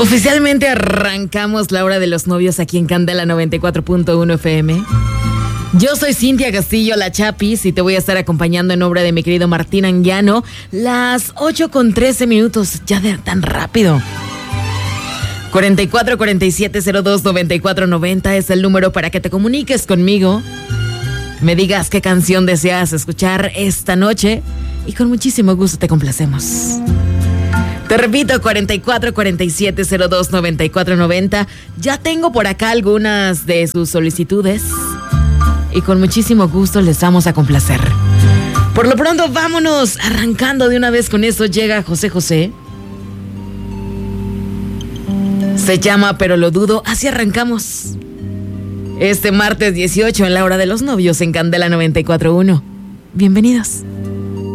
Oficialmente arrancamos la hora de los novios aquí en Candela 94.1 FM. Yo soy Cintia Castillo, la Chapis, y te voy a estar acompañando en nombre de mi querido Martín Anguiano. Las 8:13, ya de tan rápido. 44-47-02-9490 es el número para que te comuniques conmigo. Me digas qué canción deseas escuchar esta noche y con muchísimo gusto te complacemos. Te repito, 44-47-02-9490. Ya tengo por acá algunas de sus solicitudes y con muchísimo gusto les vamos a complacer. Por lo pronto, vámonos arrancando de una vez con eso. Llega José José. Se llama Pero lo dudo. Así arrancamos este martes 18 en la hora de los novios en Candela 94.1. Bienvenidos.